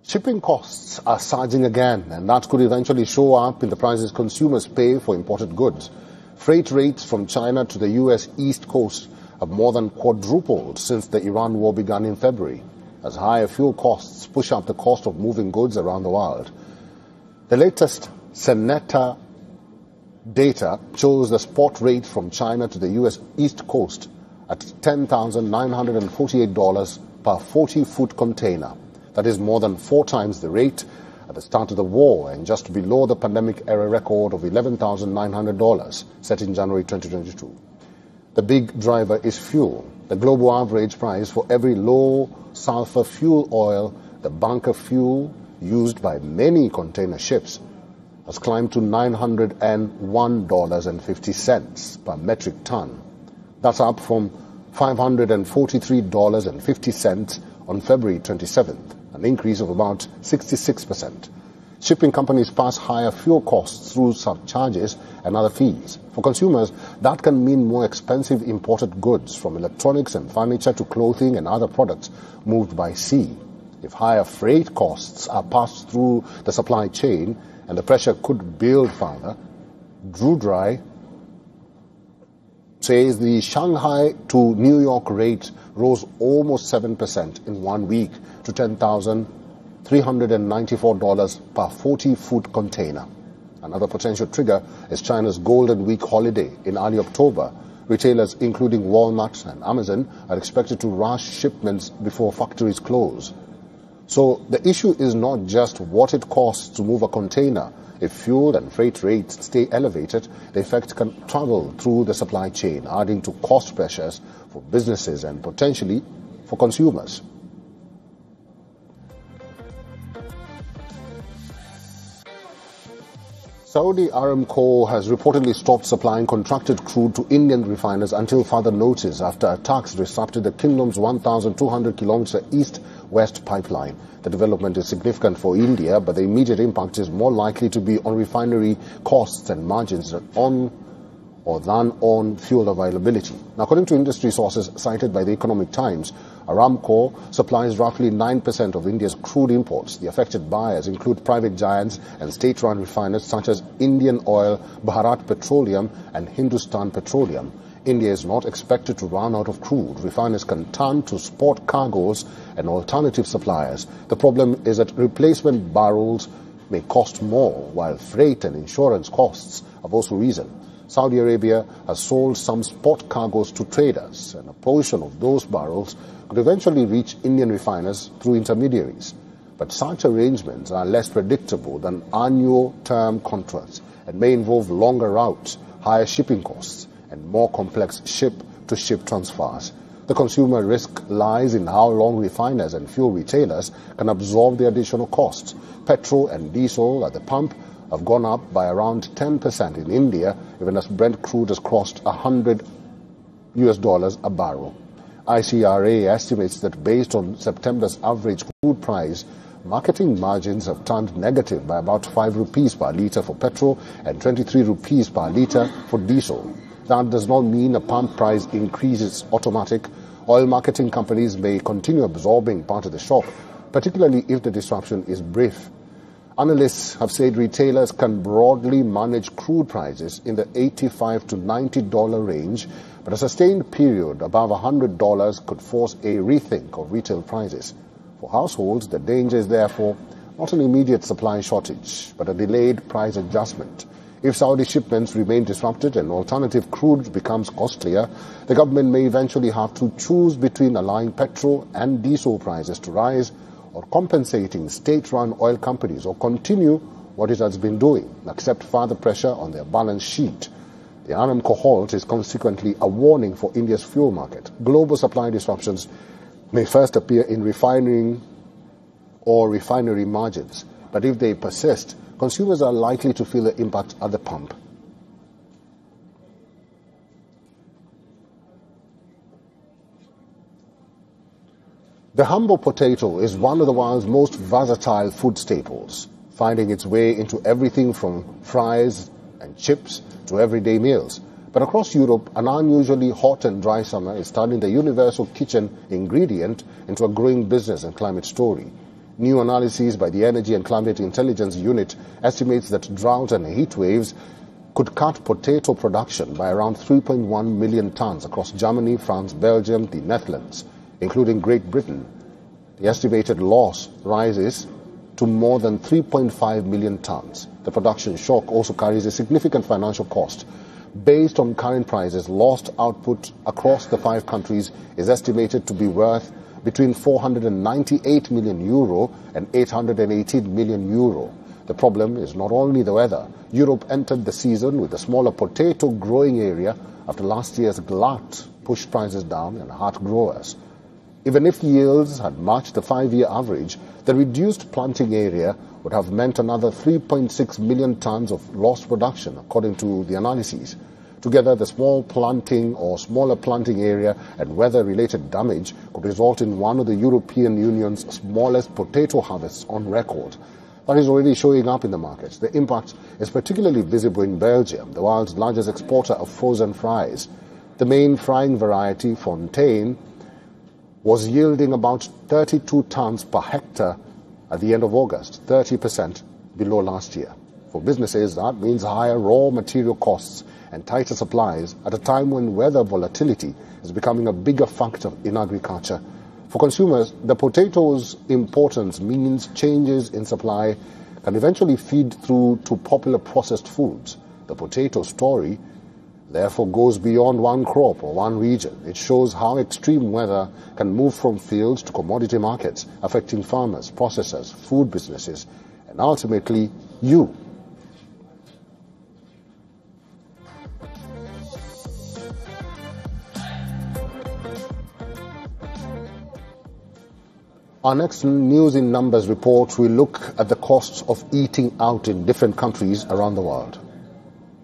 Shipping costs are surging again, and that could eventually show up in the prices consumers pay for imported goods. Freight rates from China to the U.S. East Coast have more than quadrupled since the Iran war began in February, as higher fuel costs push up the cost of moving goods around the world. The latest Seneta data shows the spot rate from China to the U.S. East Coast at $10,948 per 40-foot container. That is more than 4 times the rate at the start of the war and just below the pandemic-era record of $11,900 set in January 2022. The big driver is fuel. The global average price for every low-sulfur fuel oil, the bunker fuel used by many container ships, has climbed to $901.50 per metric ton. That's up from $543.50 on February 27th, an increase of about 66%. Shipping companies pass higher fuel costs through surcharges and other fees. For consumers, that can mean more expensive imported goods, from electronics and furniture to clothing and other products moved by sea. If higher freight costs are passed through the supply chain, and the pressure could build further, Drew Dry says the Shanghai to New York rate rose almost 7% in 1 week to $10,394 per 40-foot container. Another potential trigger is China's Golden Week holiday in early October. Retailers, including Walmart and Amazon, are expected to rush shipments before factories close. So the issue is not just what it costs to move a container. If fuel and freight rates stay elevated, the effect can travel through the supply chain, adding to cost pressures for businesses and potentially for consumers. Saudi Aramco has reportedly stopped supplying contracted crude to Indian refiners until further notice after attacks disrupted the kingdom's 1,200-kilometer east-west pipeline. The development is significant for India, but the immediate impact is more likely to be on refinery costs and margins than on fuel availability. Now, according to industry sources cited by the Economic Times, Aramco supplies roughly 9% of India's crude imports. The affected buyers include private giants and state-run refiners such as Indian Oil, Bharat Petroleum and Hindustan Petroleum. India is not expected to run out of crude. Refiners can turn to spot cargoes and alternative suppliers. The problem is that replacement barrels may cost more, while freight and insurance costs have also risen. Saudi Arabia has sold some spot cargoes to traders, and a portion of those barrels could eventually reach Indian refiners through intermediaries. But such arrangements are less predictable than annual term contracts and may involve longer routes, higher shipping costs, and more complex ship-to-ship transfers. The consumer risk lies in how long refiners and fuel retailers can absorb the additional costs. Petrol and diesel at the pump have gone up by around 10% in India, even as Brent crude has crossed $100 a barrel. ICRA estimates that based on September's average crude price, marketing margins have turned negative by about 5 rupees per litre for petrol and 23 rupees per litre for diesel. That does not mean a pump price increase is automatic. Oil marketing companies may continue absorbing part of the shock, particularly if the disruption is brief. Analysts have said retailers can broadly manage crude prices in the $85 to $90 range, but a sustained period above $100 could force a rethink of retail prices. For households, the danger is therefore not an immediate supply shortage, but a delayed price adjustment. If Saudi shipments remain disrupted and alternative crude becomes costlier, the government may eventually have to choose between allowing petrol and diesel prices to rise or compensating state-run oil companies, or continue what it has been doing, accept further pressure on their balance sheet. The Aramco halt is consequently a warning for India's fuel market. Global supply disruptions may first appear in refining or refinery margins, but if they persist, consumers are likely to feel the impact at the pump. The humble potato is one of the world's most versatile food staples, finding its way into everything from fries and chips to everyday meals. But across Europe, an unusually hot and dry summer is turning the universal kitchen ingredient into a growing business and climate story. New analysis by the Energy and Climate Intelligence Unit estimates that drought and heat waves could cut potato production by around 3.1 million tons across Germany, France, Belgium, the Netherlands, including Great Britain. The estimated loss rises to more than 3.5 million tons. The production shock also carries a significant financial cost. Based on current prices, lost output across the 5 countries is estimated to be worth between 498 million euro and 818 million euro. The problem is not only the weather. Europe entered the season with a smaller potato growing area after last year's glut pushed prices down and hurt growers. Even if yields had matched the 5-year average, the reduced planting area would have meant another 3.6 million tons of lost production, according to the analyses. Together, the small planting or smaller planting area and weather-related damage could result in one of the European Union's smallest potato harvests on record. That is already showing up in the markets. The impact is particularly visible in Belgium, the world's largest exporter of frozen fries. The main frying variety, Fontaine, was yielding about 32 tons per hectare at the end of August, 30% below last year. For businesses, that means higher raw material costs and tighter supplies at a time when weather volatility is becoming a bigger factor in agriculture. For consumers, the potato's importance means changes in supply can eventually feed through to popular processed foods. The potato story therefore goes beyond one crop or one region. It shows how extreme weather can move from fields to commodity markets, affecting farmers, processors, food businesses, and ultimately you. Our next News in Numbers report will look at the costs of eating out in different countries around the world.